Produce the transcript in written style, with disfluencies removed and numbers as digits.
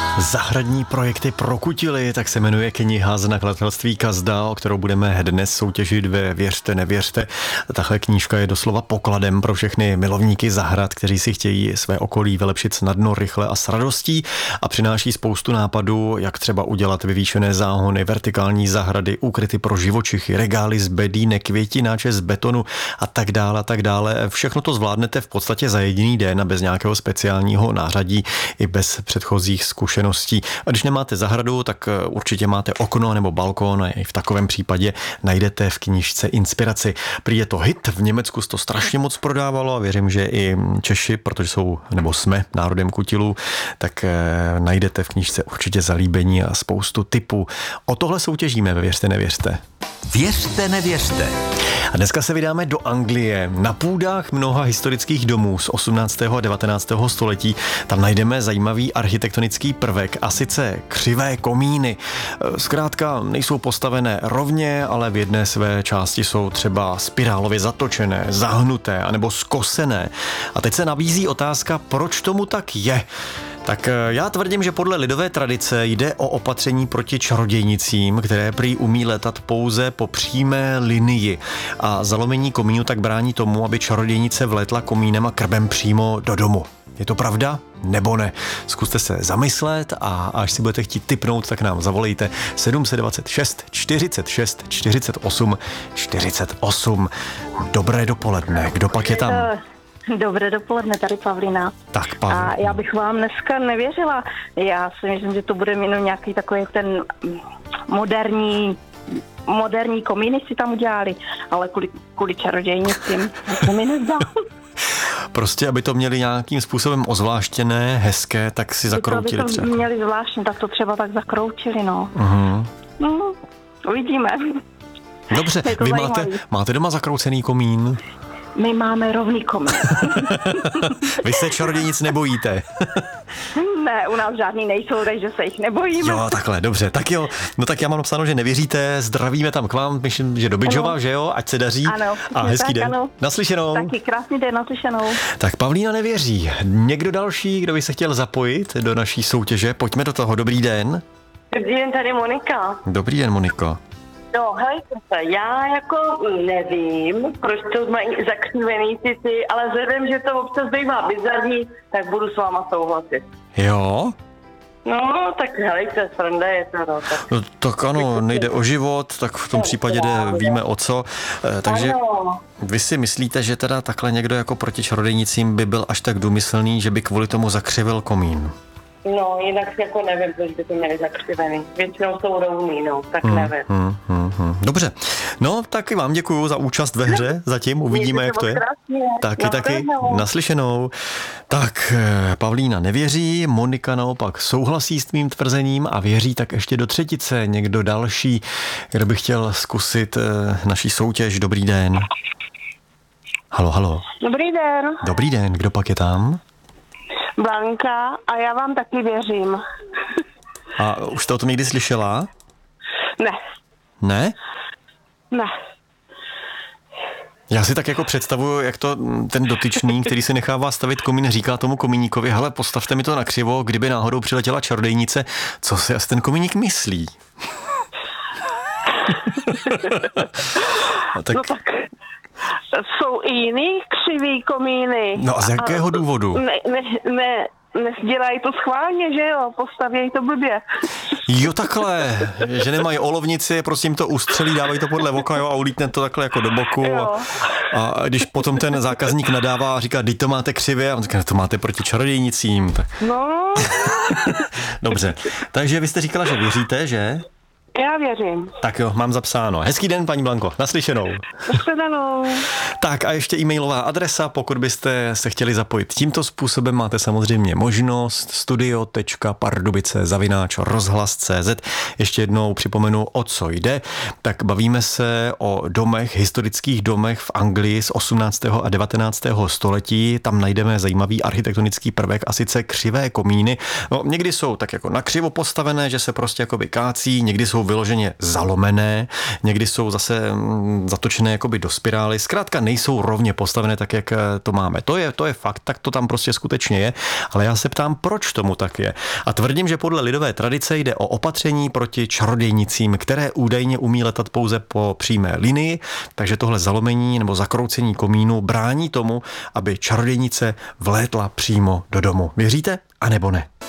Zahradní projekty prokutily, tak se jmenuje kniha z nakladatelství Kazda, o kterou budeme dnes soutěžit ve Věřte, nevěřte. Tahle knížka je doslova pokladem pro všechny milovníky zahrad, kteří si chtějí své okolí vylepšit snadno, rychle a s radostí a přináší spoustu nápadů, jak třeba udělat vyvýšené záhony, vertikální zahrady, úkryty pro živočichy, regály z bedínek, květináče z betonu a tak dále, a tak dále. Všechno to zvládnete v podstatě za jediný den a bez nějakého speciálního nářadí i bez předchozích zkušeností. A když nemáte zahradu, tak určitě máte okno nebo balkón a i v takovém případě najdete v knížce inspiraci. Prý je to hit, v Německu se to strašně moc prodávalo a věřím, že i Češi, protože jsou nebo jsme národem kutilů, tak najdete v knížce určitě zalíbení a spoustu tipů. O tohle soutěžíme ve Věřte, nevěřte. Věřte, nevěřte. A dneska se vydáme do Anglie. Na půdách mnoha historických domů z 18. a 19. století tam najdeme zajímavý architektonický prvek a sice křivé komíny. Zkrátka nejsou postavené rovně, ale v jedné své části jsou třeba spirálově zatočené, zahnuté anebo skosené. A teď se nabízí otázka, proč tomu tak je. Tak já tvrdím, že podle lidové tradice jde o opatření proti čarodějnicím, které prý umí letat pouze po přímé linii. A zalomení komínu tak brání tomu, aby čarodějnice vlétla komínem a krbem přímo do domu. Je to pravda? Nebo ne? Zkuste se zamyslet a až si budete chtít tipnout, tak nám zavolejte 726 46 48 48. Dobré dopoledne. Kdo pak je tam? Dobré dopoledne, tady Pavlína. Tak, Pavlína. A já bych vám dneska nevěřila. Já si myslím, že to bude jenom nějaký takový ten moderní komíny si tam udělali, ale kvůli čarodějnicím to mi nezdá. Prostě, aby to měli nějakým způsobem ozvláštěné, hezké, tak si zakroutili třeba. Aby to měli zvláštně, tak to třeba tak zakroutili, no. Uh-huh. No, uvidíme. Dobře, vy máte doma zakroucený komín? My máme rovný komín. Vy se čarodějnic nebojíte? Ne, u nás žádný nejsou, takže se jich nebojíme. Jo, takhle, dobře. Tak jo, no tak já mám napsáno, že nevěříte, zdravíme tam k vám, myslím, že do Bydžova, že jo, ať se daří. Ano, a hezký tak, den. Ano. Naslyšenou. Taky krásný den, naslyšenou. Tak Pavlína nevěří. Někdo další, kdo by se chtěl zapojit do naší soutěže? Pojďme do toho. Dobrý den. Dobrý den, tady Monika. Dobrý den, Moniko. No, hejte, já jako nevím, proč to mají zakřivený ty, ale vzhledem, že to občas bývá bizarní, tak budu s váma souhlasit. Jo? No, tak helejte, sranda je to, no. Tak. No, tak ano, nejde o život, tak v tom případě víme o co. Takže vy si myslíte, že teda takhle někdo jako proti čarodějnicím by byl až tak důmyslný, že by kvůli tomu zakřivil komín? No, jinak jako nevím, proč by to měli zakřivený. Většinou jsou rovný, no, tak nevím. Dobře, no tak vám děkuju za účast ve hře, zatím uvidíme, jak to je. Taky, naslyšenou. Tak, Pavlína nevěří, Monika naopak souhlasí s tvým tvrzením a věří tak ještě do třetice. Někdo další, kdo by chtěl zkusit naší soutěž. Dobrý den. Halo. Dobrý den. Dobrý den, kdo pak je tam? Blanka a já vám taky věřím. A už jste o tom někdy slyšela? Ne. Ne? Ne. Já si tak jako představuju, jak to ten dotyčný, který si nechává stavit komín, říká tomu komíníkovi, hele, postavte mi to na křivo, kdyby náhodou přiletěla čarodějnice, co si asi ten komíník myslí? Tak... No tak jsou i jiný křivý komíny. No a z jakého důvodu? Dělají to schválně, že jo? Postavějí to blbě. Jo, takhle, že nemají olovnici, prostě jim to ustřelí, dávají to podle voka, jo, a ulítne to takhle jako do boku. A když potom ten zákazník nadává a říká, teď to máte křivě, a on říká, to máte proti čarodějnicím. Tak... No. Dobře, takže vy jste říkala, že věříte, že? Já věřím. Tak jo, mám zapsáno. Hezký den, paní Blanko, naslyšenou. Naslyšenou. Tak a ještě e-mailová adresa, pokud byste se chtěli zapojit tímto způsobem, máte samozřejmě možnost studio.pardubice@rozhlas.cz. Ještě jednou připomenu, o co jde. Tak bavíme se o domech, historických domech v Anglii z 18. a 19. století. Tam najdeme zajímavý architektonický prvek a sice křivé komíny. No, někdy jsou tak jako nakřivo postavené, že se prostě jakoby kácí, někdy jsou jsou vyloženě zalomené, někdy jsou zase zatočené jakoby do spirály, zkrátka nejsou rovně postavené tak, jak to máme. To je fakt, tak to tam prostě skutečně je, ale já se ptám, proč tomu tak je. A tvrdím, že podle lidové tradice jde o opatření proti čarodějnicím, které údajně umí letat pouze po přímé linii, takže tohle zalomení nebo zakroucení komínu brání tomu, aby čarodějnice vlétla přímo do domu. Věříte, anebo ne?